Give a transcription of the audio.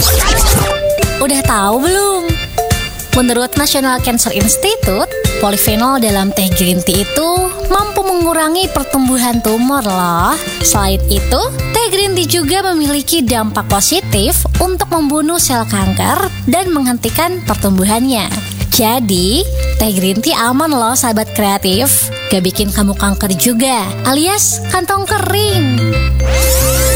Udah tahu belum? Menurut National Cancer Institute, polifenol dalam teh green tea itu mampu mengurangi pertumbuhan tumor loh. Selain itu, teh green tea juga memiliki dampak positif untuk membunuh sel kanker dan menghentikan pertumbuhannya. Jadi, teh green tea aman loh sahabat kreatif. Gak bikin kamu kanker juga, alias kantong kering.